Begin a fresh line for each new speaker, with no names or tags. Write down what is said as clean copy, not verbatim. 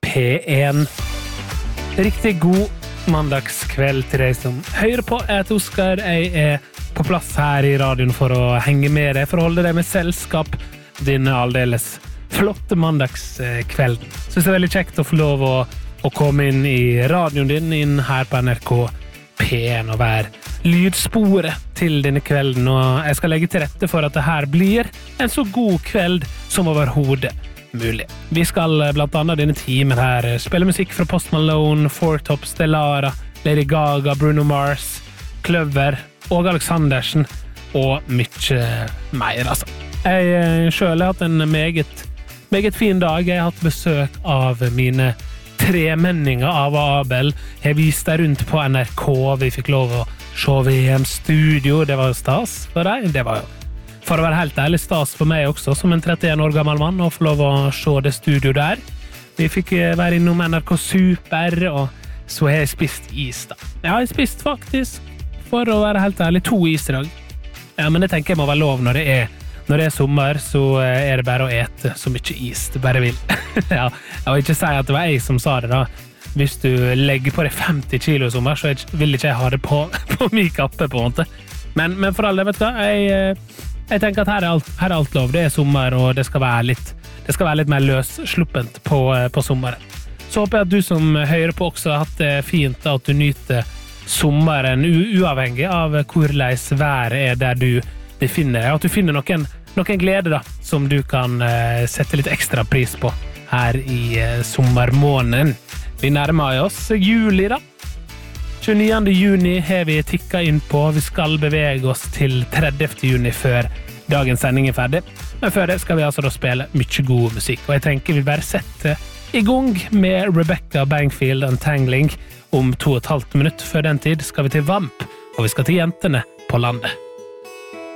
P1. Riktig god mandagskveld til deg som hører på. Jeg heter Oskar, jeg på plass her i radioen for å henge med deg, for å holde deg med selskap denne aldeles flotte mandagskvelden. Synes det veldig kjekt å få lov å komme inn i radioen din, inn her på NRK P1 og være lydsporet til denne kvelden, og jeg skal legge til rette for at det her blir en så god kveld som overhodet mulig. Vi skal blant annet denne timen her spille musikk fra Post Malone, Four Tops, Stellara, Lady Gaga, Bruno Mars, Kløver, Åge Aleksandersen og mye mer, altså. Jeg selv har hatt en meget fin dag. Jeg har hatt besøk av mine tremenninger av Abel. Jeg viste deg rundt på NRK. Vi fikk lov å se VM-studio. Det var jo stas for deg. Det var jo, for å være helt ærlig, stas for meg også, som en 31 år gammel mann, å få lov å se det studio der. Vi fikk være innom NRK Super, og så har jeg spist is da. Jeg har spist faktisk, for å være helt ærlig, 2 is i dag. Ja, men det tenker jeg må være lov når det er sommer, så er det bare å ete så mye is du bare vil. Ja, jeg vil ikke si at det var jeg som sa det da. Hvis du legger på deg 50 kilo i sommer, så vil ikke jeg ha det på min kappe på en måte. Men for alle, vet du hva, jeg tenker at her er alt lov. Det er sommer, og det skal være litt mer løssluppent på sommeren. Så håper jeg at du som hører på også har hatt det fint, at du nyter sommeren uavhengig av hvordan været er der du befinner deg, og at du finner noen glede da, som du kan sette litt ekstra pris på her i sommermåneden. Vi nærmer oss juli da. 29. juni har vi tikket inn på. Vi skal bevege oss til 30. juni før dagens sending er ferdig. Men før det skal vi altså da spille mye god musikk, og jeg tenker vi bare setter i gang med Rebecca Bangfield Untangling. Om 2,5 minutter før den tid skal vi til Vamp, og vi skal til Jentene på landet.